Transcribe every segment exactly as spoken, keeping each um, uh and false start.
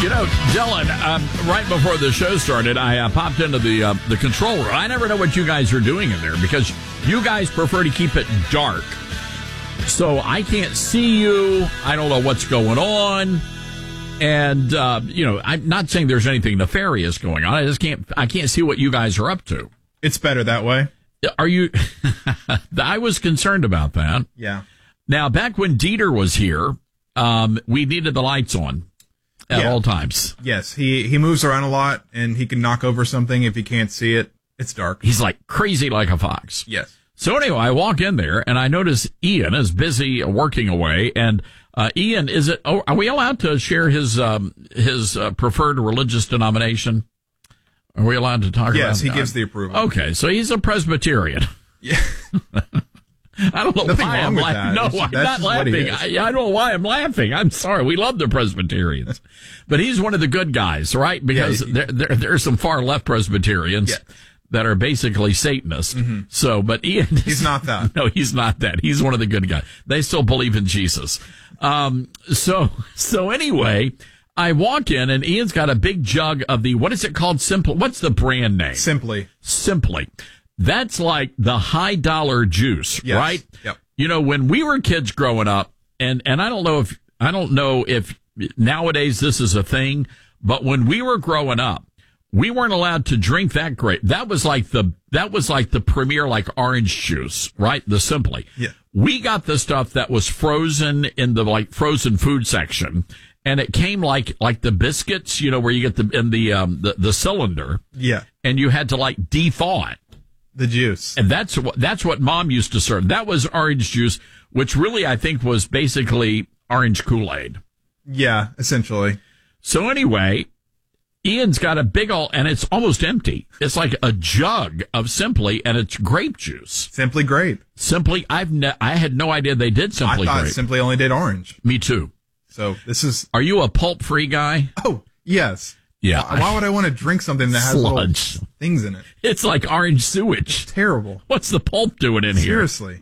You know, Dylan, um, right before the show started, I uh, popped into the uh, the control room. I never know what you guys are doing in there because you guys prefer to keep it dark. So I can't see you. I don't know what's going on. And, uh, you know, I'm not saying there's anything nefarious going on. I just can't, I can't see what you guys are up to. It's better that way. Are you, I was concerned about that. Yeah. Now, back when Dieter was here, um, we needed the lights on at Yeah. all times. Yes, he, he moves around a lot, and he can knock over something if he can't see it. It's dark. He's like crazy like a fox. Yes. So anyway, I walk in there and I notice Ian is busy working away. And uh, Ian, is it? Oh, are we allowed to share his um, his uh, preferred religious denomination? Are we allowed to talk about? Yes, he that? gives the approval. Okay, so he's a Presbyterian. Yeah. I don't know Nothing why wrong I'm with laughing. that. No, It's- I'm that's not just what he laughing. is. I, I don't know why I'm laughing. I'm sorry. We love the Presbyterians, but he's one of the good guys, right? Because Yeah, he- there, there there are some far left Presbyterians. Yeah. That are basically Satanists. Mm-hmm. So, but Ian, is, He's not that. No, he's not that. He's one of the good guys. They still believe in Jesus. Um, so, so anyway, I walk in and Ian's got a big jug of the, what is it called? Simple. What's the brand name? Simply. Simply. That's like the high dollar juice, Yes. right? Yep. You know, when we were kids growing up, and, and I don't know if, I don't know if nowadays this is a thing, but when we were growing up, we weren't allowed to drink that grape. That was like the, that was like the premier, like orange juice, right? The Simply. Yeah. We got the stuff that was frozen in the like frozen food section. And it came like, like the biscuits, you know, where you get the, in the, um, the, the cylinder. Yeah. And you had to like de-thaw it. The juice. And that's what, that's what Mom used to serve. That was orange juice, which really I think was basically orange Kool-Aid. Yeah, essentially. So anyway, Ian's got a big old, and it's almost empty. It's like a jug of Simply, and it's grape juice. Simply grape. Simply, I've ne- I had no idea they did Simply I thought grape. Simply only did orange. Me too. So this is. Are you a pulp-free guy? Oh, yes. Yeah. Why, why would I want to drink something that has Sludge. little things in it? It's like orange sewage. Terrible. What's the pulp doing in here? Seriously.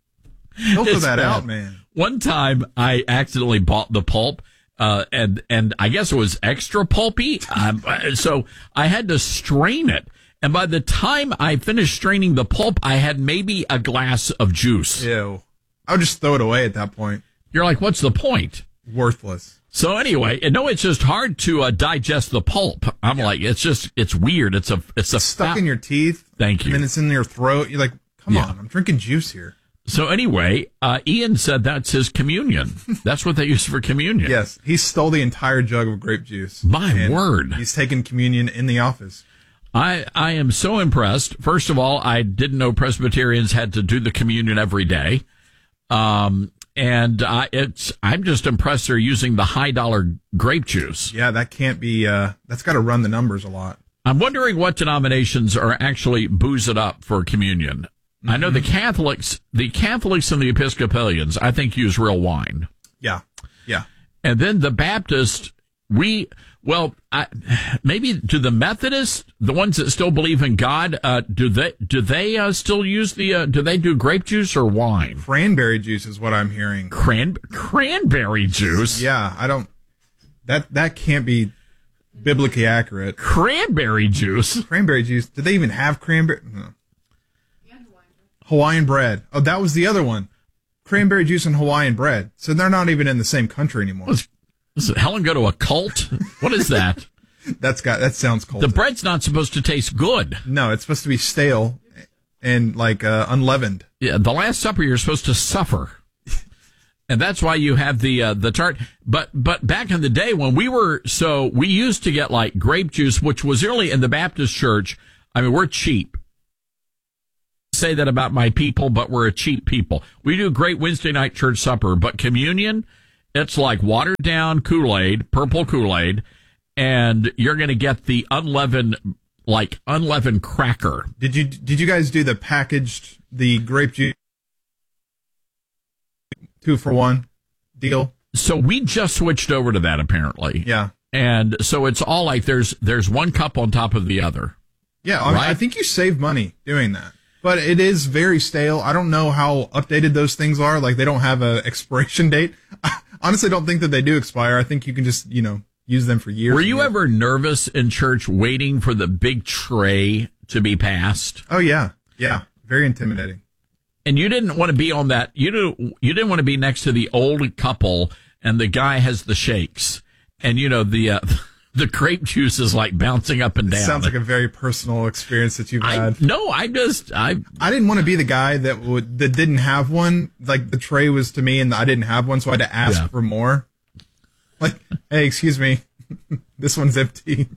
Filter It's that bad. out, man. One time I accidentally bought the pulp, uh, and, and I guess it was extra pulpy. Um, so I had to strain it. And by the time I finished straining the pulp, I had maybe a glass of juice. Ew. I would just throw it away at that point. You're like, what's the point? Worthless. So anyway, and no, it's just hard to uh, digest the pulp. I'm like, it's just, it's weird. It's a, it's a Stuck fat- in your teeth. Thank you. And then it's in your throat. You're like, come Yeah. on, I'm drinking juice here. So anyway, uh, Ian said that's his communion. That's what they use for communion. Yes, he stole the entire jug of grape juice. My And word. He's taking communion in the office. I, I am so impressed. First of all, I didn't know Presbyterians had to do the communion every day. Um, and uh, it's, I'm just impressed they're using the high dollar grape juice. Yeah, that can't be, uh, that's got to run the numbers a lot. I'm wondering what denominations are actually booze it up for communion. Mm-hmm. I know the Catholics, the Catholics and the Episcopalians, I think use real wine. Yeah. Yeah. And then the Baptist, we, well, I, maybe do the Methodists, the ones that still believe in God, uh, do they, do they, uh, still use the, uh, do they do grape juice or wine? Cranberry juice is what I'm hearing. Cran, cranberry juice? Yeah, I don't, that, that can't be biblically accurate. Cranberry juice? Cranberry juice. Did they even have cranberry? No. Hawaiian bread. Oh, that was the other one. Cranberry juice and Hawaiian bread. So they're not even in the same country anymore. Does, does Helen go to a cult? What is that? That's got, that sounds cold. The bread's not supposed to taste good. No, it's supposed to be stale and like, uh, unleavened. Yeah, the Last Supper, you're supposed to suffer. And that's why you have the, uh, the tart. But, but back in the day when we were, so we used to get like grape juice, which was really in the Baptist church. I mean, we're cheap. Say that about my people, but we're a cheap people. We do great Wednesday night church supper, but communion, it's like watered down Kool-Aid, purple Kool-Aid, and you're going to get the unleavened, like unleavened cracker. Did you, did you guys do the packaged, the grape juice two for one deal? So we just switched over to that apparently. Yeah. And so it's all like there's, there's one cup on top of the other. Yeah. I, mean, Right? I think you save money doing that. But it is very stale. I don't know how updated those things are. Like, they don't have a expiration date. I honestly don't think that they do expire. I think you can just, you know, used them for years. Were you years. ever nervous in church waiting for the big tray to be passed? Oh, yeah. Yeah. Very intimidating. And you didn't want to be on that. You didn't, you didn't want to be next to the old couple and the guy has the shakes. And, you know, the uh, the grape juice is like bouncing up and It down. sounds like a very personal experience that you've I, had. no, I just, I, I didn't want to be the guy that would that didn't have one. Like the tray was to me, and I didn't have one, so I had to ask Yeah. for more. Like, hey, excuse me, this one's empty.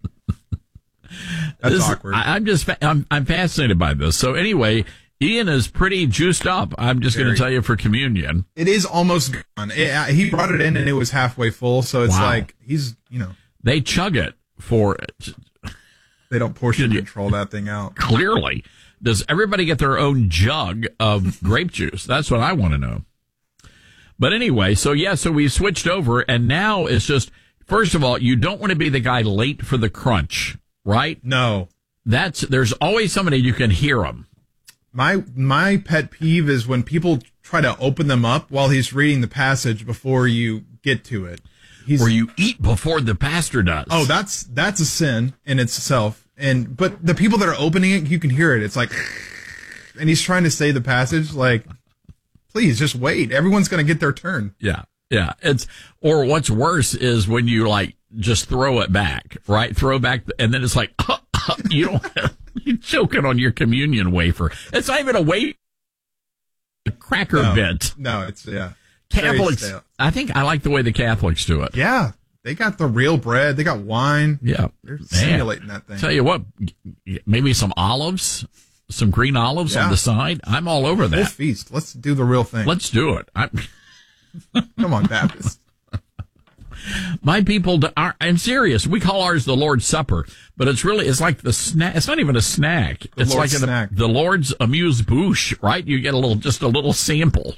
That's this, awkward. I, I'm just, fa- I'm, I'm fascinated by this. So anyway, Ian is pretty juiced up. I'm just going to Very. tell you for communion. It is almost gone. It, uh, he brought it in, and it was halfway full. So it's Wow. like he's, you know, They chug it for they don't portion Did you- control that thing out. clearly. Does everybody get their own jug of grape juice? That's what I want to know. But anyway, so yeah, so we switched over and now it's just, first of all, you don't want to be the guy late for the crunch, right? No, That's, there's always somebody you can hear them. my my pet peeve is when people try to open them up while he's reading the passage before you get to it. He's, Or you eat before the pastor does. oh, that's that's a sin in itself. And but the people that are opening it, you can hear it. It's like, and he's trying to say the passage. Like, please just wait. Everyone's going to get their turn. Yeah, yeah. It's, or what's worse is when you like just throw it back, right? Throw back, and then it's like, you don't, you're choking on your communion wafer. It's not even a wafer, a cracker No, bit. no, it's yeah. Very Catholics, stale. I think I like the way the Catholics do it. Yeah, they got the real bread. They got wine. Yeah. They're Man. simulating that thing. Tell you what, maybe some olives, some green olives Yeah. on the side. I'm all over Full that. feast. Let's do the real thing. Let's do it. I, Come on, Baptist. my people are, I'm serious. We call ours the Lord's Supper, but it's really, it's like the snack. It's not even a snack. it's Lord's like an, snack. the Lord's amuse-bouche, right? You get a little, just a little sample.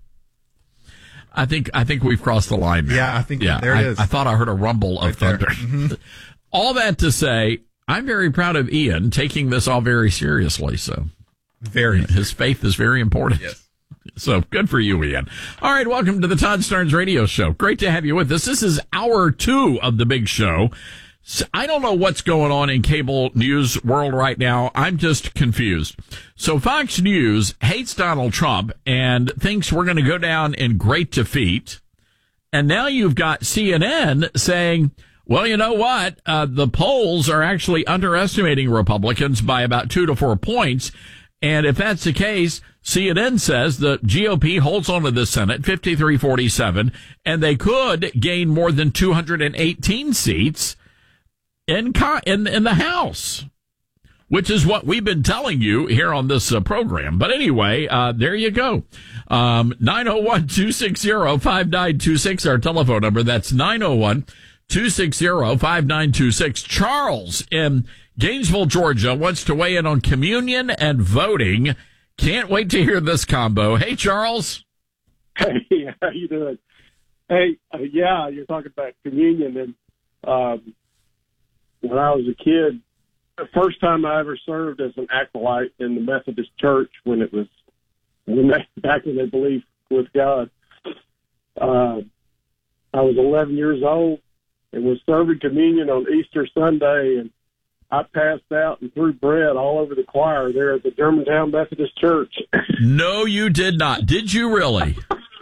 I think, I think we've crossed the line now. Yeah, I think there I, it is. I thought I heard a rumble of Right there. thunder. Mm-hmm. All that to say, I'm very proud of Ian taking this all very seriously. So Very. his faith is very important. Yes. So good for you, Ian. All right, welcome to the Todd Starnes Radio Show. Great to have you with us. This is hour two of the big show. So I don't know what's going on in cable news world right now. I'm just confused. So Fox News hates Donald Trump and thinks we're going to go down in great defeat. And now you've got C N N saying, well, you know what? Uh, the polls are actually underestimating Republicans by about two to four points. And if that's the case, C N N says the G O P holds on to the Senate fifty-three forty-seven, and they could gain more than two hundred eighteen seats in in in the House, which is what we've been telling you here on this uh, program. But anyway, uh, there you go. Um, nine oh one, two six zero, five nine two six, our telephone number. That's nine oh one, two six zero, five nine two six. Charles in Gainesville, Georgia, wants to weigh in on communion and voting. Can't wait to hear this combo. Hey, Charles. Hey, how you doing? Hey, uh, yeah, you're talking about communion, and um, when I was a kid, the first time I ever served as an acolyte in the Methodist Church, when it was when they, back when they believed with God, uh, I was eleven years old and was serving communion on Easter Sunday, and I passed out and threw bread all over the choir there at the Germantown Methodist Church. No, you did not. Did you really?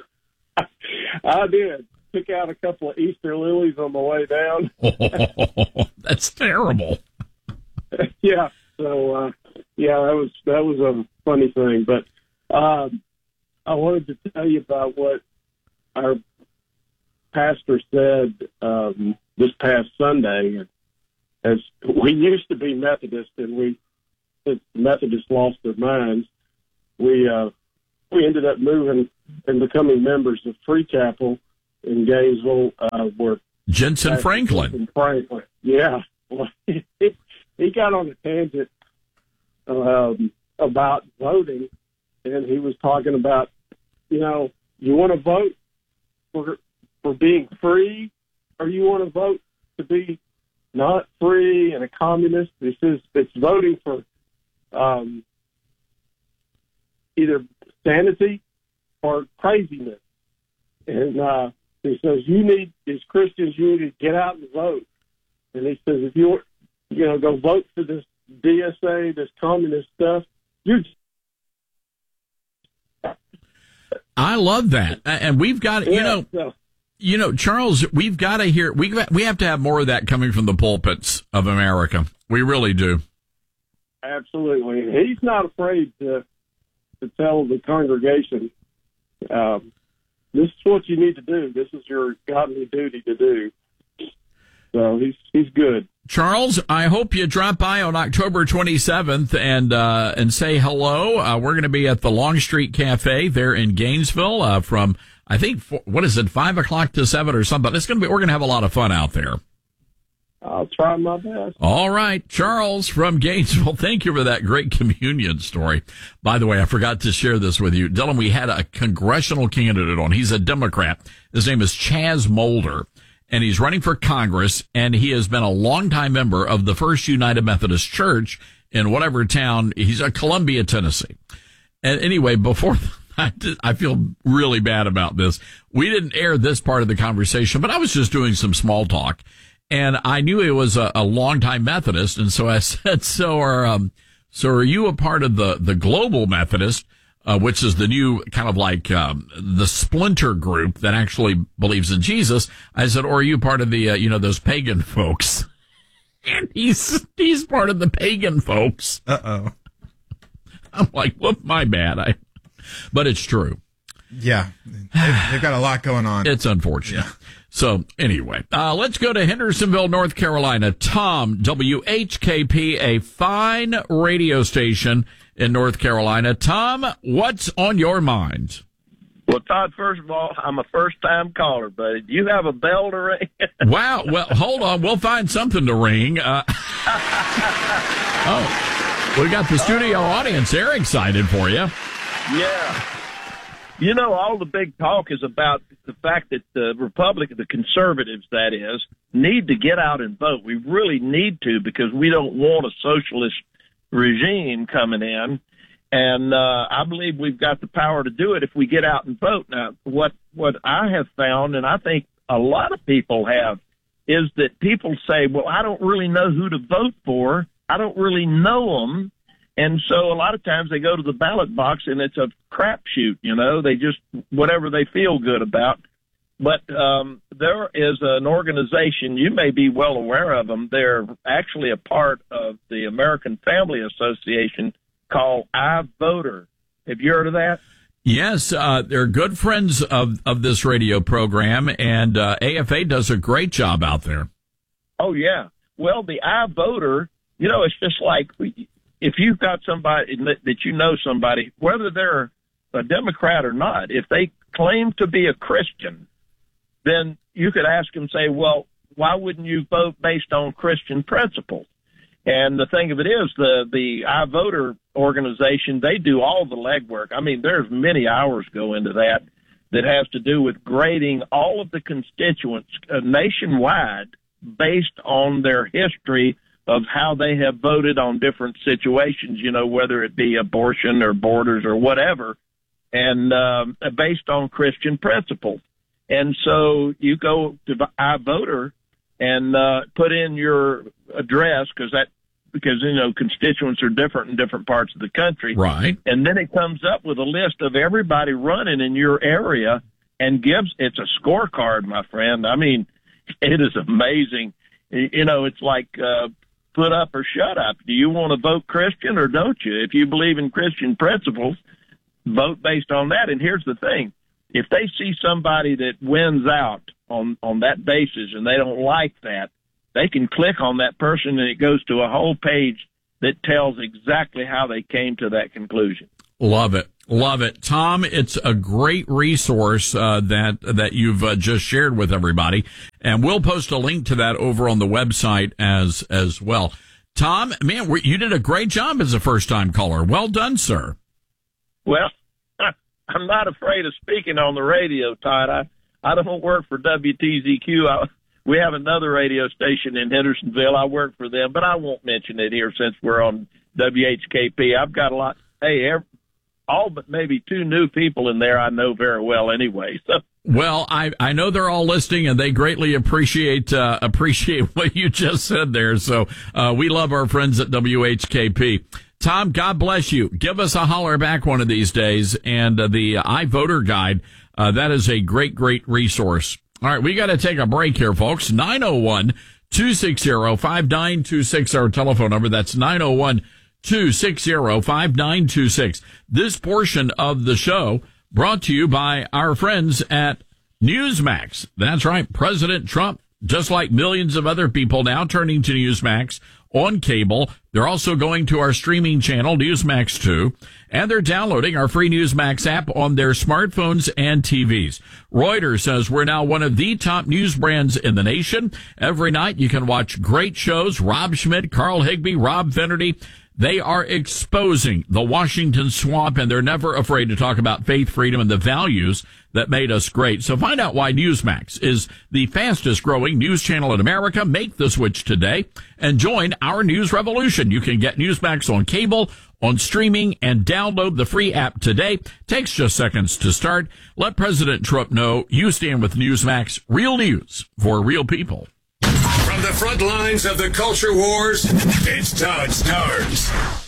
I did. Took out a couple of Easter lilies on the way down. Oh, that's terrible. Yeah. So, uh, yeah, that was that was a funny thing. But um, I wanted to tell you about what our pastor said um, this past Sunday. As we used to be Methodist, and we, since Methodists lost their minds, we uh, we ended up moving and becoming members of Free Chapel in Gainesville, uh, where Jensen Pastor Franklin. Jensen Franklin, yeah. Well, he, he got on a tangent um, about voting, and he was talking about, you know, you want to vote for for being free, or you want to vote to be not free and a communist. This is it's voting for um, either sanity or craziness. And uh, He says, you need, as Christians, you need to get out and vote. And he says, if you, you know, go vote for this D S A, this communist stuff, you're. I love that. And we've got, you Yeah, know, so, you know, Charles, we've got to hear, we, we have to have more of that coming from the pulpits of America. We really do. absolutely. And he's not afraid to, to tell the congregation, um, this is what you need to do. This is your godly duty to do. So he's he's good. Charles, I hope you drop by on October twenty-seventh and uh, and say hello. Uh, we're going to be at the Long Street Cafe there in Gainesville uh, from, I think, four, what is it, five o'clock to seven or something. It's going to be. We're going to have a lot of fun out there. I'll try my best. All right, Charles from Gainesville, thank you for that great communion story. By the way, I forgot to share this with you. Dylan, we had a congressional candidate on. He's a Democrat. His name is Chaz Mulder, and he's running for Congress, and he has been a longtime member of the First United Methodist Church in whatever town. He's in Columbia, Tennessee. And anyway, before I, did, I feel really bad about this. We didn't air this part of the conversation, but I was just doing some small talk. And I knew he was a, a longtime Methodist, and so I said, "So are um, so are you a part of the the Global Methodist, uh, which is the new kind of like um, the splinter group that actually believes in Jesus?" I said, "Or are you part of the uh, you know those pagan folks?" And he's he's part of the pagan folks. Uh oh. I'm like, "Whoop, my bad." I, but it's true. Yeah, they've, they've got a lot going on. It's unfortunate. Yeah. So anyway, uh, let's go to Hendersonville, North Carolina. Tom, W H K P, a fine radio station in North Carolina. Tom, what's on your mind? Well, Todd, first of all, I'm a first-time caller, buddy. Do you have a bell to ring? Wow. Well, hold on. We'll find something to ring. Uh, oh, we got the studio audience. They're excited for you. Yeah. You know, all the big talk is about the fact that the Republic, the conservatives, that is, need to get out and vote. We really need to, because we don't want a socialist regime coming in. And uh, I believe we've got the power to do it if we get out and vote. Now, what, what I have found, and I think a lot of people have, is that people say, well, I don't really know who to vote for. I don't really know them. And so a lot of times they go to the ballot box and it's a crapshoot, you know, they just, whatever they feel good about. But um, there is an organization, you may be well aware of them. They're actually a part of the American Family Association called iVoter. Have you heard of that? Yes, uh, they're good friends of, of this radio program, and uh, A F A does a great job out there. Oh, yeah. Well, the iVoter, you know, it's just like, if you've got somebody that you know somebody, whether they're a Democrat or not, if they claim to be a Christian, then you could ask them, say, well, why wouldn't you vote based on Christian principles? And the thing of it is, the, the iVoter organization, they do all the legwork. I mean, there's many hours go into that that has to do with grading all of the constituents uh, nationwide based on their history of how they have voted on different situations, you know, whether it be abortion or borders or whatever, and um, based on Christian principles. And so you go to iVoter and uh, put in your address, because that because you know constituents are different in different parts of the country, right? And then it comes up with a list of everybody running in your area and gives it's a scorecard, my friend. I mean, it is amazing. You know, it's like. Uh, Put up or shut up. Do you want to vote Christian or don't you? If you believe in Christian principles, vote based on that. And here's the thing. If they see somebody that wins out on, on that basis and they don't like that, they can click on that person and it goes to a whole page that tells exactly how they came to that conclusion. Love it. Love it. Tom, it's a great resource uh, that that you've uh, just shared with everybody. And we'll post a link to that over on the website as as well. Tom, man, you did a great job as a first-time caller. Well done, sir. Well, I'm not afraid of speaking on the radio, Todd. I, I don't work for W T Z Q. I, we have another radio station in Hendersonville. I work for them, but I won't mention it here since we're on W H K P. I've got a lot. Hey, every, all but maybe two new people in there I know very well anyway. So Well, I, I know they're all listening, and they greatly appreciate uh, appreciate what you just said there. So uh, we love our friends at W H K P. Tom, God bless you. Give us a holler back one of these days. And uh, the iVoter Guide, uh, that is a great, great resource. All right, we got to take a break here, folks. nine oh one, two six zero, five nine two six, our telephone number. That's nine oh one, two six zero, five nine two six. This portion of the show brought to you by our friends at Newsmax. That's right. President Trump, just like millions of other people now, turning to Newsmax on cable. They're also going to our streaming channel, Newsmax two, and they're downloading our free Newsmax app on their smartphones and T Vs. Reuters says we're now one of the top news brands in the nation. Every night you can watch great shows. Rob Schmidt, Carl Higbee, Rob Finnerty. They are exposing the Washington swamp, and they're never afraid to talk about faith, freedom, and the values that made us great. So find out why Newsmax is the fastest growing news channel in America. Make the switch today and join our news revolution. You can get Newsmax on cable, on streaming, and download the free app today. Takes just seconds to start. Let President Trump know you stand with Newsmax. Real news for real people. From the front lines of the culture wars, it's Todd Starnes.